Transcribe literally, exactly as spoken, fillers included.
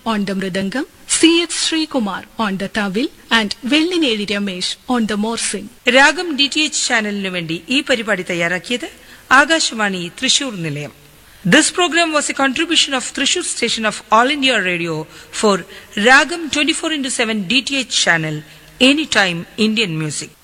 on the mridangam, C H Srikumar on the tawil and Vellineri Ramesh on the morsing. രാഗം D T H ചാനലിനു വേണ്ടി ഈ പരിപാടി തയ്യാറാക്കിയത് ആകാശവാണി തൃശൂർ നിലയം. This program was a contribution of Thrissur station of All India Radio for Ragam twenty-four into seven D T H channel, anytime Indian music.